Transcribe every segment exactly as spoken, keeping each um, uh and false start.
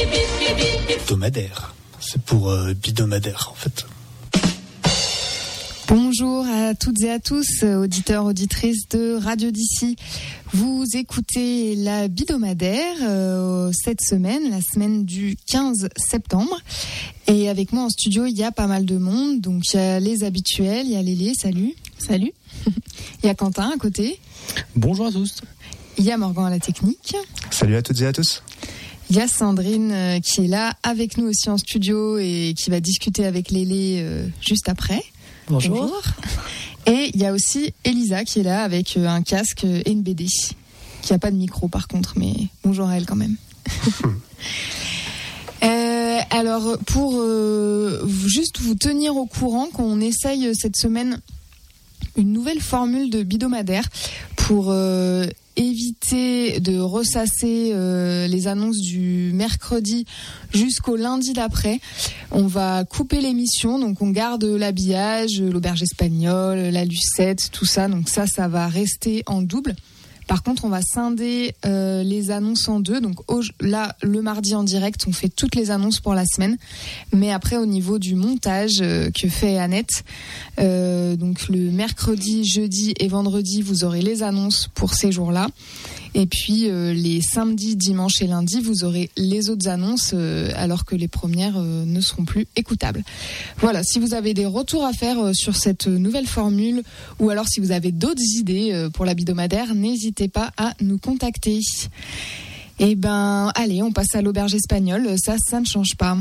Bidomadaire. C'est pour euh, bidomadaire en fait. Bonjour à toutes et à tous, auditeurs, auditrices de Radio d'ici. Vous écoutez la Bidomadaire euh, cette semaine, la semaine du quinze septembre. Et avec moi en studio, il y a pas mal de monde. Donc il y a les habituels, il y a Lélé, salut. Salut. Il y a Quentin à côté. Bonjour à tous. Il y a Morgan à la technique. Salut à toutes et à tous. Il y a Sandrine euh, qui est là avec nous aussi en studio et qui va discuter avec Lélé euh, juste après. Bonjour. Bonjour. Et il y a aussi Elisa qui est là avec un casque et une B D, qui n'a pas de micro par contre, mais bonjour à elle quand même. euh, alors pour euh, juste vous tenir au courant qu'on essaye cette semaine une nouvelle formule de bidomadaire pour euh, éviter de ressasser euh, les annonces du mercredi jusqu'au lundi d'après. On va couper l'émission, donc on garde l'habillage, l'auberge espagnole, la lucette, tout ça. Donc ça, ça va rester en double. Par contre, on va scinder euh, les annonces en deux. Donc au, là, le mardi en direct, on fait toutes les annonces pour la semaine. Mais après, au niveau du montage euh, que fait Annette, euh, donc le mercredi, jeudi et vendredi, vous aurez les annonces pour ces jours-là. Et puis euh, les samedis, dimanches et lundis, vous aurez les autres annonces euh, alors que les premières euh, ne seront plus écoutables. Voilà, si vous avez des retours à faire euh, sur cette nouvelle formule ou alors si vous avez d'autres idées euh, pour la bidomadaire, n'hésitez pas à nous contacter. Et ben, allez, on passe à l'auberge espagnole. Ça, ça ne change pas.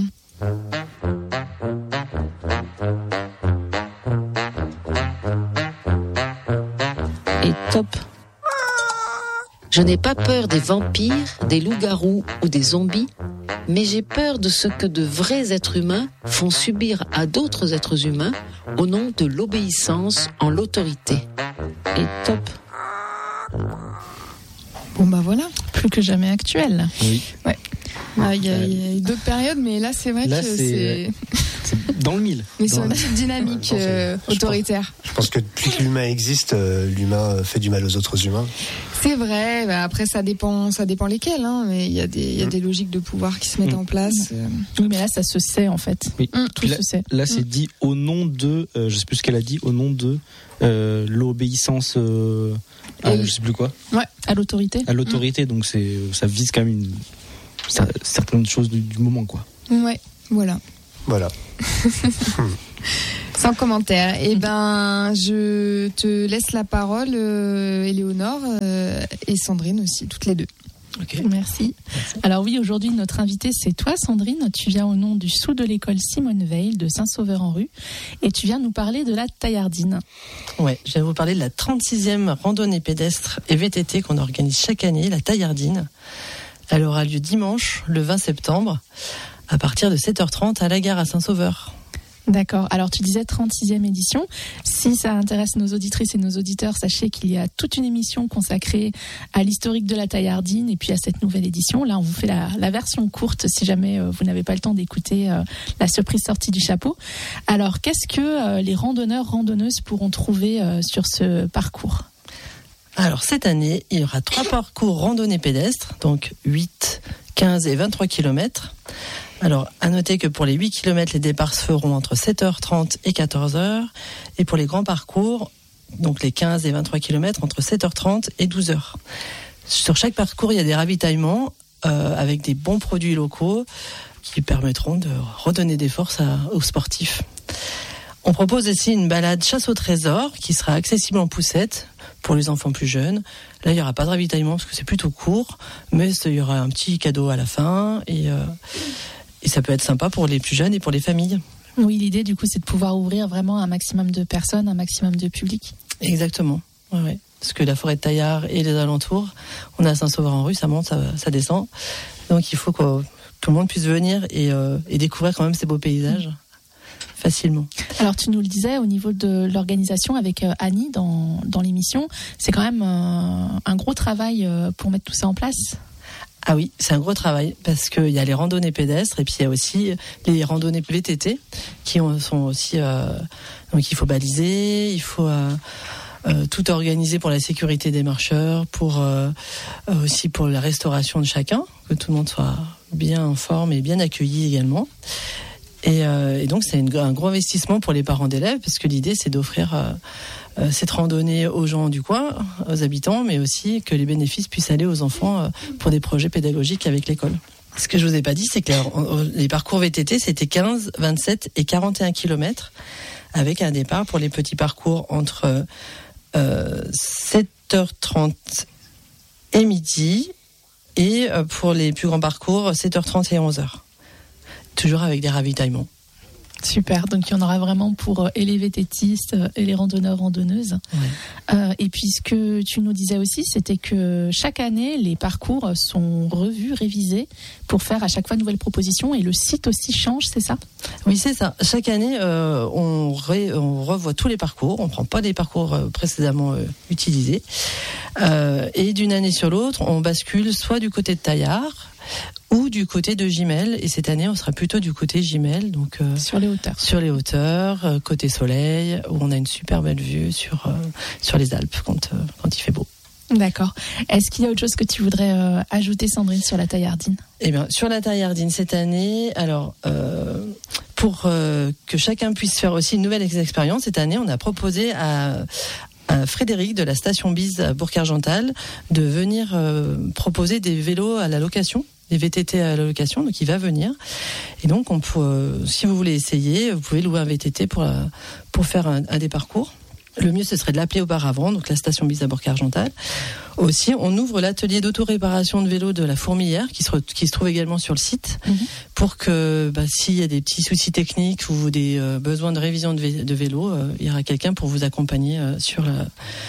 Et top. Je n'ai pas peur des vampires, des loups-garous ou des zombies, mais j'ai peur de ce que de vrais êtres humains font subir à d'autres êtres humains au nom de l'obéissance en l'autorité. Et top. Bon bah voilà, plus que jamais actuel. Oui. Ouais. Ah, il y a, il y a eu d'autres périodes, mais là c'est vrai là, que c'est, c'est... c'est dans le mille. Mais c'est dans... une petite dynamique euh, autoritaire. Je pense que depuis que l'humain existe, euh, l'humain fait du mal aux autres humains. C'est vrai. Bah après ça dépend, ça dépend lesquels. Hein, mais il y a des, il y a des logiques de pouvoir qui se mettent mmh. en place. Euh... Oui, mais là ça se sait en fait. Oui. Mmh, tout là, se sait. Là, c'est mmh. dit au nom de, euh, je sais plus ce qu'elle a dit, au nom de euh, l'obéissance. Euh, à, euh, je sais plus quoi. Ouais, à l'autorité. À l'autorité, mmh. donc c'est, ça vise quand même une. Ça, certaines choses du, du moment, quoi. Ouais, voilà. Voilà. Sans commentaire. Eh ben, je te laisse la parole, euh, Éléonore euh, et Sandrine aussi, toutes les deux. Okay. Merci. Merci. Alors oui, aujourd'hui, notre invitée, c'est toi, Sandrine. Tu viens au nom du sous de l'école Simone Veil de Saint-Sauveur-en-Rue et tu viens nous parler de la Taillardine. Ouais, je vais vous parler de la trente-sixième randonnée pédestre et V T T qu'on organise chaque année, la Taillardine. Elle aura lieu dimanche, le vingt septembre, à partir de sept heures trente à la gare à Saint-Sauveur. D'accord. Alors, tu disais trente-sixième édition. Si ça intéresse nos auditrices et nos auditeurs, sachez qu'il y a toute une émission consacrée à l'historique de la Taillardine et puis à cette nouvelle édition. Là, on vous fait la, la version courte si jamais euh, vous n'avez pas le temps d'écouter euh, la surprise sortie du chapeau. Alors, qu'est-ce que euh, les randonneurs, randonneuses pourront trouver euh, sur ce parcours ? Alors cette année, il y aura trois parcours randonnée pédestres, donc huit, quinze et vingt-trois kilomètres. Alors à noter que pour les huit kilomètres, les départs se feront entre sept heures trente et quatorze heures. Et pour les grands parcours, donc les quinze et vingt-trois kilomètres, entre sept heures trente et douze heures. Sur chaque parcours, il y a des ravitaillements euh, avec des bons produits locaux qui permettront de redonner des forces à, aux sportifs. On propose aussi une balade chasse au trésor qui sera accessible en poussette pour les enfants plus jeunes. Là, il n'y aura pas de ravitaillement parce que c'est plutôt court, mais il y aura un petit cadeau à la fin et, euh, et ça peut être sympa pour les plus jeunes et pour les familles. Oui, l'idée du coup, c'est de pouvoir ouvrir vraiment un maximum de personnes, un maximum de public. Exactement, ouais, ouais. Parce que la forêt de Taillard et les alentours, on est à Saint-Sauveur-en-Rue, ça monte, ça, ça descend. Donc il faut que tout le monde puisse venir et, euh, et découvrir quand même ces beaux paysages. Facilement. Alors tu nous le disais au niveau de l'organisation avec euh, Annie dans, dans l'émission, c'est quand même euh, un gros travail euh, pour mettre tout ça en place. Ah oui, c'est un gros travail parce qu'il y a les randonnées pédestres et puis il y a aussi les randonnées V T T qui ont, sont aussi... Euh, donc il faut baliser, il faut euh, euh, tout organiser pour la sécurité des marcheurs, pour euh, aussi pour la restauration de chacun, que tout le monde soit bien en forme et bien accueillis également. Et, euh, et donc c'est une, un gros investissement pour les parents d'élèves, parce que l'idée c'est d'offrir euh, euh, cette randonnée aux gens du coin, aux habitants, mais aussi que les bénéfices puissent aller aux enfants euh, pour des projets pédagogiques avec l'école. Ce que je vous ai pas dit, c'est que les, les parcours V T T, c'était quinze, vingt-sept et quarante et un kilomètres, avec un départ pour les petits parcours entre euh, sept heures trente et midi, et pour les plus grands parcours, sept heures trente et onze heures. Toujours avec des ravitaillements. Super, donc il y en aura vraiment pour et les vététistes et les randonneurs, randonneuses. Ouais. Euh, et puis ce que tu nous disais aussi, c'était que chaque année, les parcours sont revus, révisés, pour faire à chaque fois de nouvelles propositions, et le site aussi change, c'est ça ? Oui, c'est ça. Chaque année, euh, on, ré, on revoit tous les parcours, on ne prend pas les parcours précédemment euh, utilisés. Euh, et d'une année sur l'autre, on bascule soit du côté de Taillard, ou du côté de Gimel, et cette année on sera plutôt du côté Gimel, donc euh, sur les hauteurs, sur les hauteurs, euh, côté soleil, où on a une super belle vue sur euh, sur les Alpes quand euh, quand il fait beau. D'accord. Est-ce qu'il y a autre chose que tu voudrais euh, ajouter, Sandrine, sur la Taillardine ? Eh bien, sur la Taillardine cette année, alors euh, pour euh, que chacun puisse faire aussi une nouvelle expérience, cette année on a proposé à à Frédéric de la station Bise à Bourg-Argental de venir euh, proposer des vélos à la location, des V T T à la location, donc il va venir. Et donc, on peut, euh, si vous voulez essayer, vous pouvez louer un V T T pour, euh, pour faire un, un des parcours. Le mieux, ce serait de l'appeler auparavant, donc la station Bise à Bourg-Argental. Aussi, on ouvre l'atelier d'auto-réparation de vélos de la Fourmilière, qui se, re, qui se trouve également sur le site, mmh. pour que bah, s'il y a des petits soucis techniques ou des euh, besoins de révision de, vé, de vélo, euh, il y aura quelqu'un pour vous accompagner euh, sur la...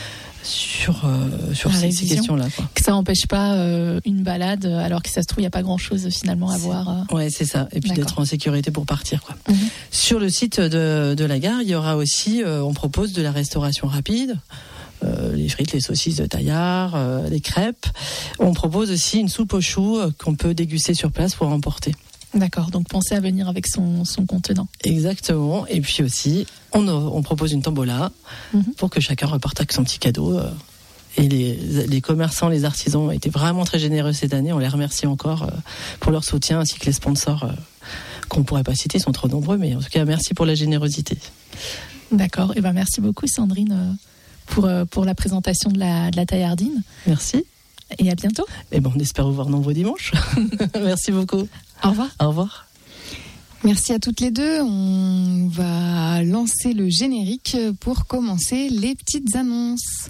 sur euh, sur ces, ces questions-là, quoi. Que ça n'empêche pas euh, une balade, alors que ça se trouve il n'y a pas grand-chose finalement à c'est... voir. Euh... Ouais, c'est ça. Et puis D'accord. d'être en sécurité pour partir, quoi. Mmh. Sur le site de, de la gare, il y aura aussi, euh, on propose de la restauration rapide. Euh, les frites, les saucisses de Taillard, euh, les crêpes. On propose aussi une soupe aux choux euh, qu'on peut déguster sur place pour emporter. D'accord, donc pensez à venir avec son, son contenant. Exactement, et puis aussi, on, on propose une tombola mmh. pour que chacun reparte avec son petit cadeau. Euh, et les, les commerçants, les artisans ont été vraiment très généreux cette année, on les remercie encore euh, pour leur soutien, ainsi que les sponsors euh, qu'on ne pourrait pas citer, ils sont trop nombreux, mais en tout cas, merci pour la générosité. D'accord, et ben merci beaucoup Sandrine euh, pour, euh, pour la présentation de la, de la Taillardine. Merci. Et à bientôt. Et bon, on espère vous voir nombreux dimanche. Merci beaucoup. Au revoir. Au revoir. Merci à toutes les deux. On va lancer le générique pour commencer les petites annonces.